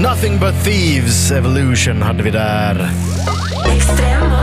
Nothing but thieves, Evolution hade vi där. Extrem.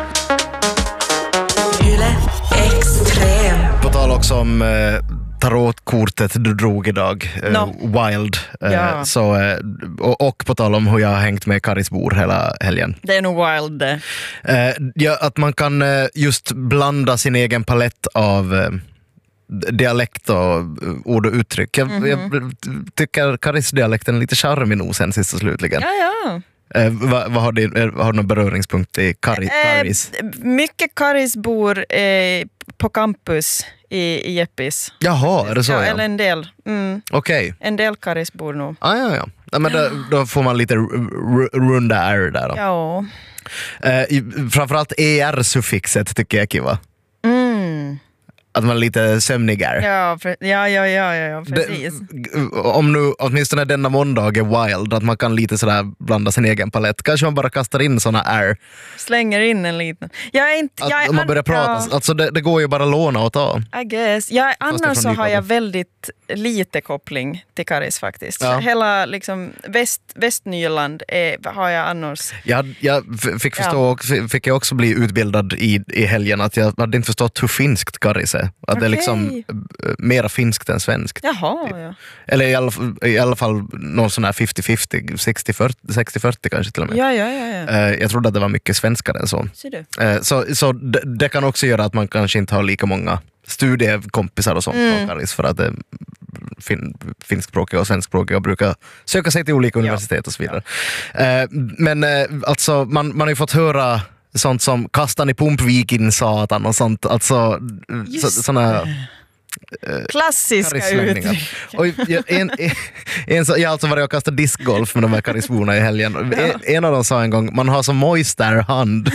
Yle Extrem. På tal också om tarotkortet du drog idag, Wild. Så, och på tal om hur jag har hängt med Karis Bor hela helgen. Det är nog Wild det. Att man kan just blanda sin egen palett av dialekt och ord och uttryck. Jag tycker Karis dialekten är lite charmig nog sen sist och slutligen. Ja. Vad har du någon beröringspunkt i Karis? Mycket Karis bor på campus i Jeppis. Jaha, är det så? Ja. Eller en del. Okej. En del Karis bor nog. Ja, men då får man lite runda R där då. Ja. Framförallt ER-suffixet tycker jag är kiva. Att man är lite sömnigare. Ja, precis. Om nu åtminstone denna måndag är Wild, att man kan lite sådär blanda sin egen palett. Kanske man bara kastar in såna R. Slänger in en liten. Om man börjar prata. Alltså det går ju bara att låna och ta. I guess. Annars så har jag väldigt lite koppling till Karis faktiskt. Ja. Hela liksom Västnyland har jag annars. Jag fick jag också bli utbildad i helgen att jag hade inte förstått hur finskt Karis är. Att det är liksom mera finskt än svenskt. Jaha, typ. ja. Eller i alla fall någon sån här 50-50, 60-40 kanske till och med. Ja. Jag trodde att det var mycket svenskare än så. Så det kan också göra att man kanske inte har lika många studiekompisar och sånt på Karis, för att finskspråkiga och svenskspråkiga brukar söka sig till olika universitet och så vidare. Men alltså man har ju fått höra sånt som kastan i Pumpvikin satan och sånt, alltså såna klassiska uttryck. Och jag har alltså varit och kastat discgolf med de här karisborna i helgen. En av dem sa en gång, man har så moist där hand.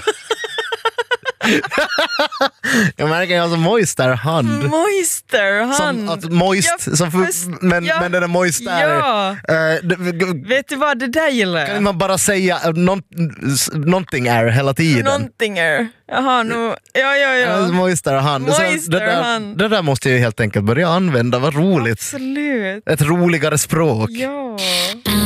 Jag märker jag har så moist där hand. Men den är moist där. Ja. Vet du vad det där gillar? Kan man bara säga någonting är hela tiden. Någonting är. Jaha, nu. Ja. Moist där hand. Det där måste jag helt enkelt börja använda. Vad roligt. Absolut. Ett roligare språk. Ja.